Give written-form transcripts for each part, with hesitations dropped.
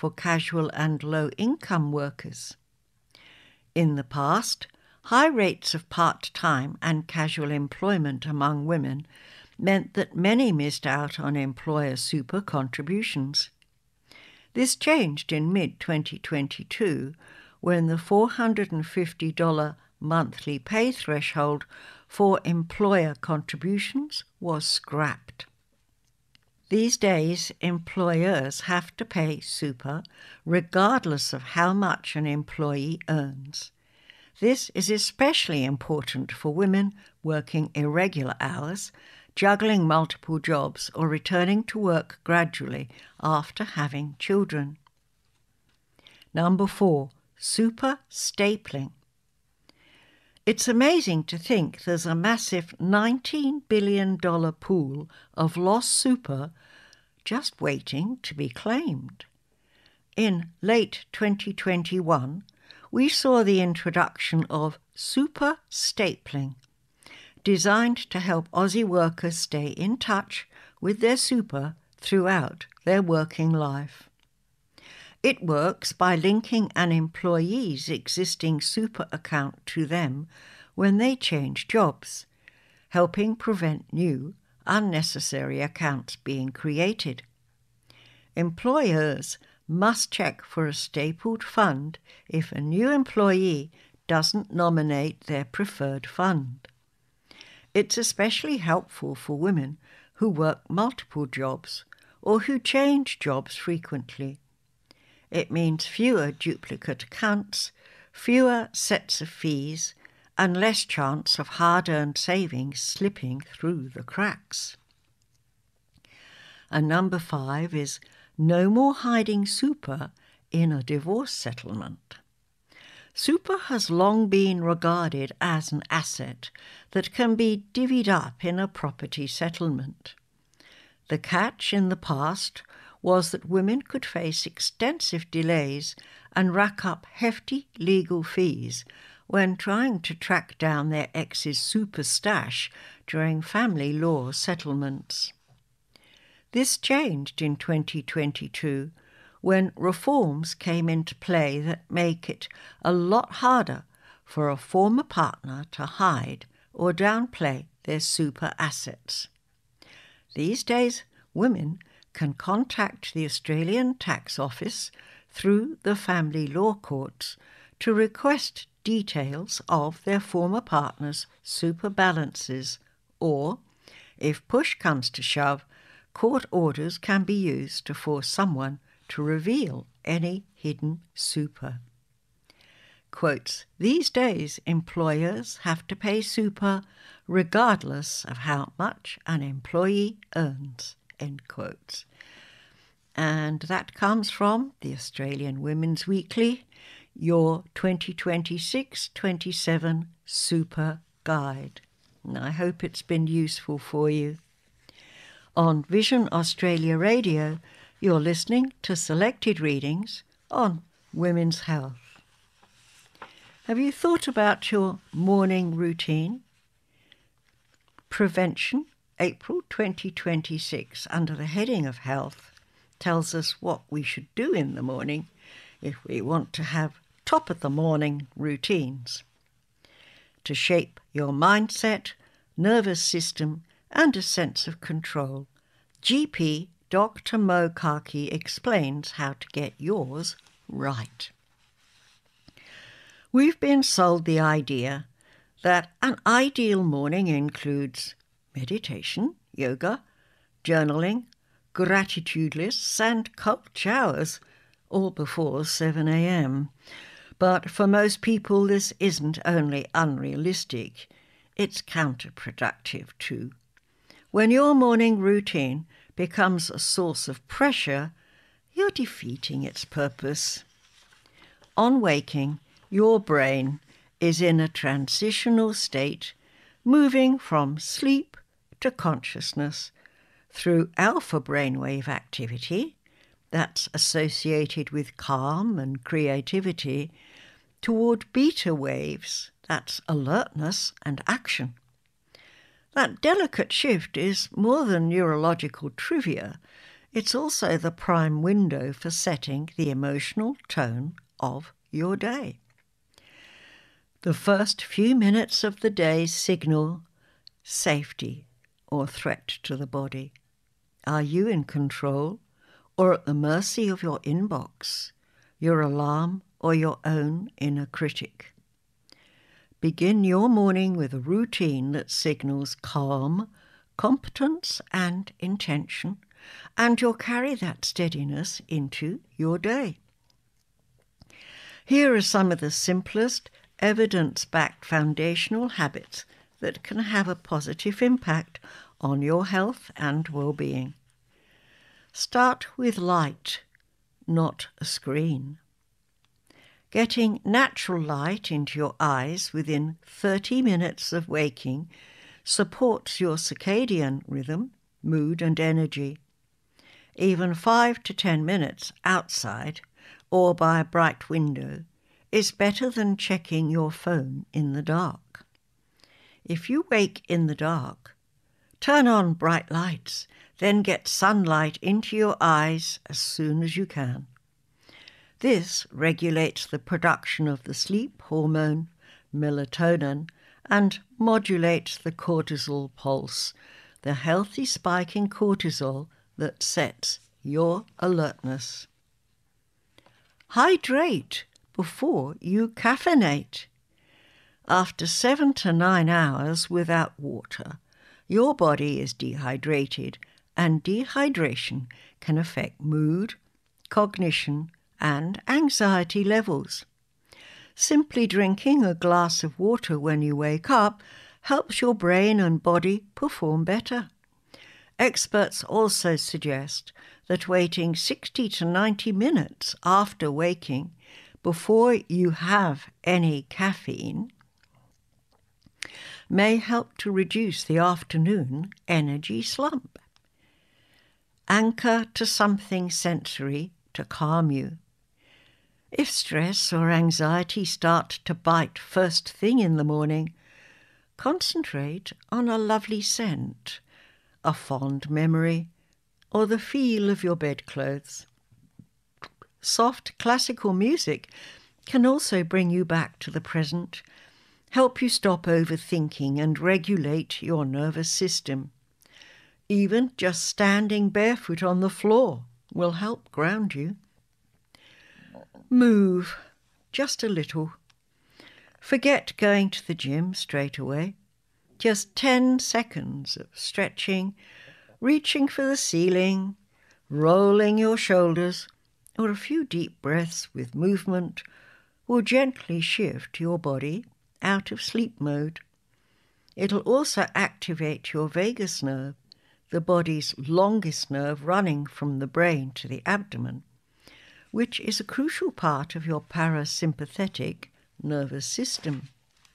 for casual and low-income workers. In the past, high rates of part-time and casual employment among women meant that many missed out on employer super contributions. This changed in mid-2022 when the $450 monthly pay threshold for employer contributions was scrapped. These days, employers have to pay super regardless of how much an employee earns. This is especially important for women working irregular hours, juggling multiple jobs, or returning to work gradually after having children. Number 4, super stapling. It's amazing to think there's a massive $19 billion pool of lost super just waiting to be claimed. In late 2021, we saw the introduction of super stapling, designed to help Aussie workers stay in touch with their super throughout their working life. It works by linking an employee's existing super account to them when they change jobs, helping prevent new, unnecessary accounts being created. Employers must check for a stapled fund if a new employee doesn't nominate their preferred fund. It's especially helpful for women who work multiple jobs or who change jobs frequently. It means fewer duplicate accounts, fewer sets of fees, and less chance of hard-earned savings slipping through the cracks. And number 5 is no more hiding super in a divorce settlement. Super has long been regarded as an asset that can be divvied up in a property settlement. The catch in the past was that women could face extensive delays and rack up hefty legal fees when trying to track down their ex's super stash during family law settlements. This changed in 2022 when reforms came into play that make it a lot harder for a former partner to hide or downplay their super assets. These days, women can contact the Australian Tax Office through the family law courts to request details of their former partner's super balances, or, if push comes to shove, court orders can be used to force someone to reveal any hidden super. Quotes, these days employers have to pay super regardless of how much an employee earns, end quotes. And that comes from the Australian Women's Weekly, your 2026-27 Super Guide. And I hope it's been useful for you. On Vision Australia Radio, you're listening to selected readings on women's health. Have you thought about your morning routine? Prevention, April 2026, under the heading of health, tells us what we should do in the morning if we want to have top-of-the-morning routines. To shape your mindset, nervous system, and a sense of control, GP Dr. Mo Kaki explains how to get yours right. We've been sold the idea that an ideal morning includes meditation, yoga, journaling, gratitude lists, and cold showers, all before 7 a.m. But for most people, this isn't only unrealistic, it's counterproductive too. When your morning routine becomes a source of pressure, you're defeating its purpose. On waking, your brain is in a transitional state, moving from sleep to consciousness through alpha brainwave activity, that's associated with calm and creativity, toward beta waves, that's alertness and action. That delicate shift is more than neurological trivia. It's also the prime window for setting the emotional tone of your day. The first few minutes of the day signal safety or threat to the body. Are you in control or at the mercy of your inbox, your alarm, or your own inner critic? Begin your morning with a routine that signals calm, competence, and intention, and you'll carry that steadiness into your day. Here are some of the simplest, evidence-backed foundational habits that can have a positive impact on your health and well-being. Start with light, not a screen. Getting natural light into your eyes within 30 minutes of waking supports your circadian rhythm, mood, and energy. Even 5 to 10 minutes outside or by a bright window is better than checking your phone in the dark. If you wake in the dark, turn on bright lights, then get sunlight into your eyes as soon as you can. This regulates the production of the sleep hormone, melatonin, and modulates the cortisol pulse, the healthy spike in cortisol that sets your alertness. Hydrate before you caffeinate. After 7 to 9 hours without water, your body is dehydrated, and dehydration can affect mood, cognition, and anxiety levels. Simply drinking a glass of water when you wake up helps your brain and body perform better. Experts also suggest that waiting 60 to 90 minutes after waking before you have any caffeine may help to reduce the afternoon energy slump. Anchor to something sensory to calm you. If stress or anxiety start to bite first thing in the morning, concentrate on a lovely scent, a fond memory, or the feel of your bedclothes. Soft classical music can also bring you back to the present, help you stop overthinking and regulate your nervous system. Even just standing barefoot on the floor will help ground you. Move, just a little. Forget going to the gym straight away. Just 10 seconds of stretching, reaching for the ceiling, rolling your shoulders, or a few deep breaths with movement will gently shift your body out of sleep mode. It'll also activate your vagus nerve, the body's longest nerve running from the brain to the abdomen, which is a crucial part of your parasympathetic nervous system.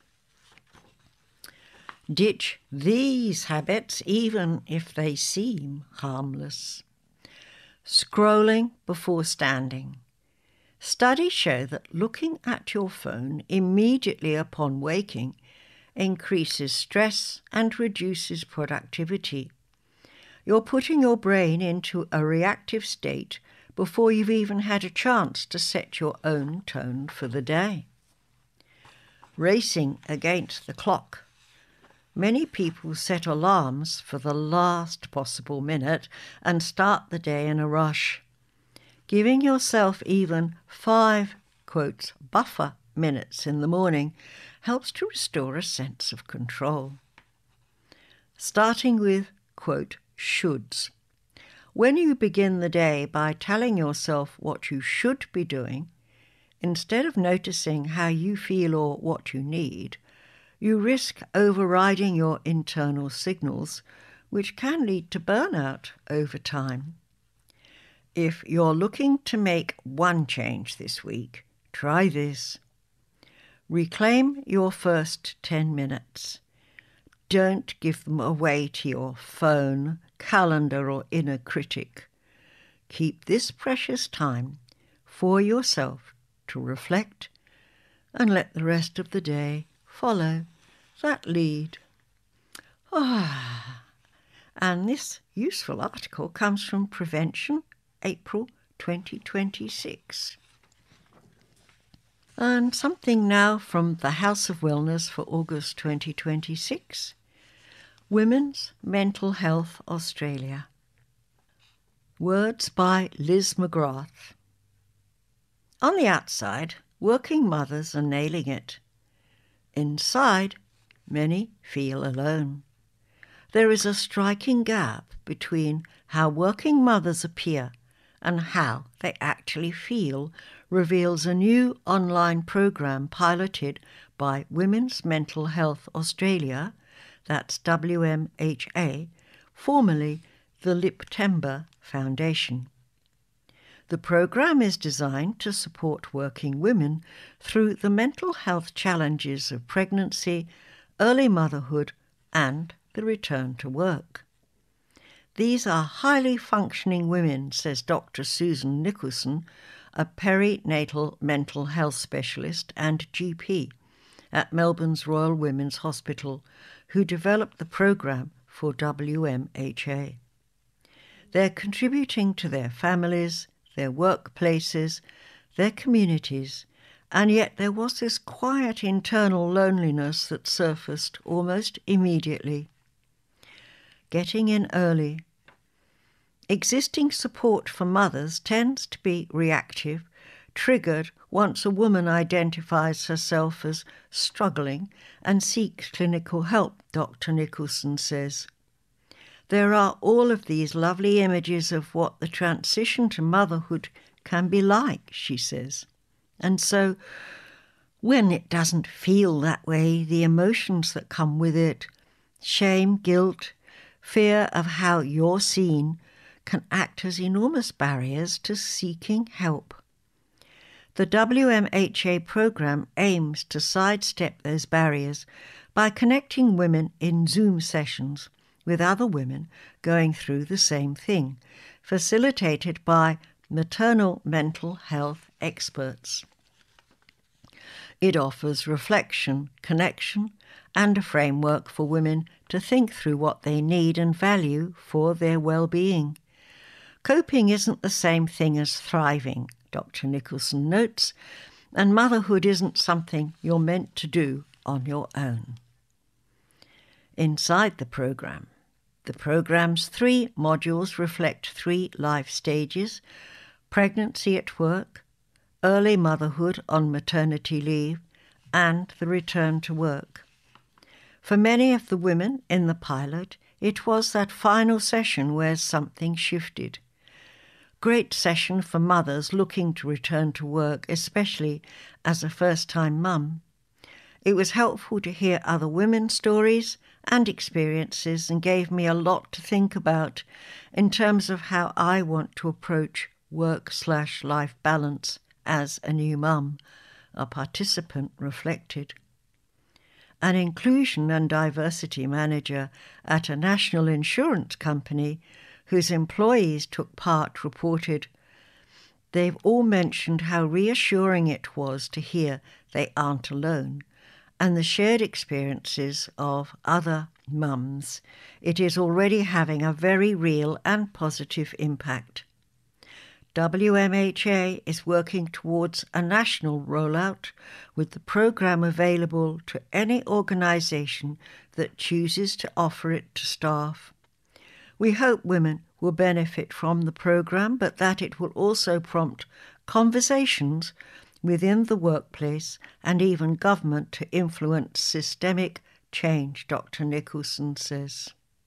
Ditch these habits even if they seem harmless. Scrolling before standing. Studies show that looking at your phone immediately upon waking increases stress and reduces productivity. You're putting your brain into a reactive state before you've even had a chance to set your own tone for the day. Racing against the clock. Many people set alarms for the last possible minute and start the day in a rush. Giving yourself even 5, quotes, buffer minutes in the morning helps to restore a sense of control. Starting with, quote, shoulds. When you begin the day by telling yourself what you should be doing, instead of noticing how you feel or what you need, you risk overriding your internal signals, which can lead to burnout over time. If you're looking to make one change this week, try this. Reclaim your first 10 minutes. Don't give them away to your phone, calendar, or inner critic. Keep this precious time for yourself to reflect and let the rest of the day follow that lead. And this useful article comes from Prevention, April 2026. And something now from the House of Wellness for August 2026. Women's Mental Health Australia. Words by Liz McGrath. On the outside, working mothers are nailing it. Inside, many feel alone. There is a striking gap between how working mothers appear and how they actually feel, reveals a new online program piloted by Women's Mental Health Australia, that's WMHA, formerly the Liptember Foundation. The program is designed to support working women through the mental health challenges of pregnancy, early motherhood, and the return to work. These are highly functioning women, says Dr. Susan Nicholson, a perinatal mental health specialist and GP at Melbourne's Royal Women's Hospital, who developed the program for WMHA. They're contributing to their families, their workplaces, their communities, and yet there was this quiet internal loneliness that surfaced almost immediately. Getting in early. Existing support for mothers tends to be reactive, triggered once a woman identifies herself as struggling and seeks clinical help, Dr. Nicholson says. There are all of these lovely images of what the transition to motherhood can be like, she says. And so, when it doesn't feel that way, the emotions that come with it, shame, guilt, fear of how you're seen, can act as enormous barriers to seeking help. The WMHA program aims to sidestep those barriers by connecting women in Zoom sessions with other women going through the same thing, facilitated by maternal mental health experts. It offers reflection, connection, and a framework for women to think through what they need and value for their well-being. Coping isn't the same thing as thriving, Dr. Nicholson notes, and motherhood isn't something you're meant to do on your own. Inside the program's 3 modules reflect 3 life stages: pregnancy at work, early motherhood on maternity leave, and the return to work. For many of the women in the pilot, it was that final session where something shifted. Great session for mothers looking to return to work, especially as a first-time mum. It was helpful to hear other women's stories and experiences and gave me a lot to think about in terms of how I want to approach work/life balance as a new mum, a participant reflected. An inclusion and diversity manager at a national insurance company whose employees took part reported, "They've all mentioned how reassuring it was to hear they aren't alone, and the shared experiences of other mums. It is already having a very real and positive impact." WMHA is working towards a national rollout, with the program available to any organisation that chooses to offer it to staff. We hope women will benefit from the program, but that it will also prompt conversations within the workplace and even government to influence systemic change, Dr. Nicholson says.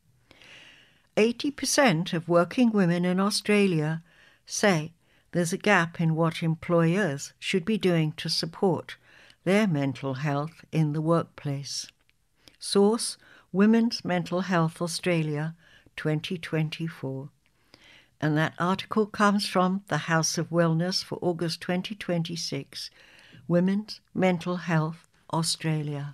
80% of working women in Australia say there's a gap in what employers should be doing to support their mental health in the workplace. Source: Women's Mental Health Australia, 2024. And that article comes from the House of Wellness for August 2026, Women's Mental Health Australia.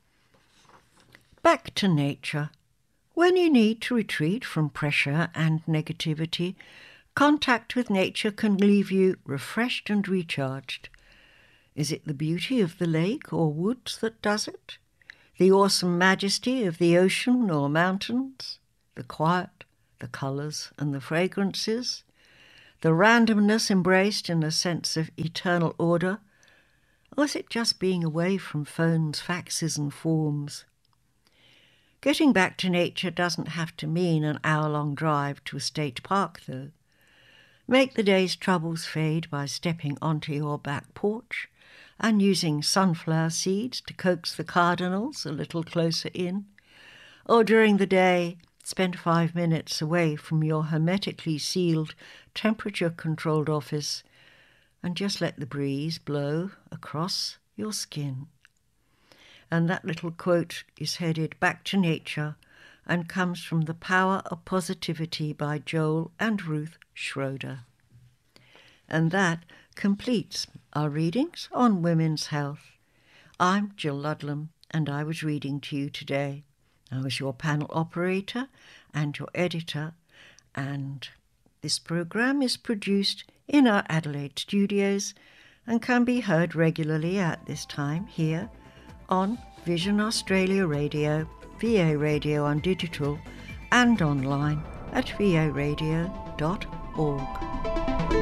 Back to nature. When you need to retreat from pressure and negativity, contact with nature can leave you refreshed and recharged. Is it the beauty of the lake or woods that does it? The awesome majesty of the ocean or mountains? the quiet, the colours and the fragrances, the randomness embraced in a sense of eternal order, or is it just being away from phones, faxes and forms? Getting back to nature doesn't have to mean an hour-long drive to a state park, though. Make the day's troubles fade by stepping onto your back porch and using sunflower seeds to coax the cardinals a little closer in. Or during the day, spend 5 minutes away from your hermetically sealed, temperature-controlled office and just let the breeze blow across your skin. And that little quote is headed back to nature and comes from The Power of Positivity by Joel and Ruth Schroeder. And that completes our readings on women's health. I'm Jill Ludlam, and I was reading to you today. I was your panel operator and your editor, and this program is produced in our Adelaide studios and can be heard regularly at this time here on Vision Australia Radio, VA Radio on digital, and online at varadio.org.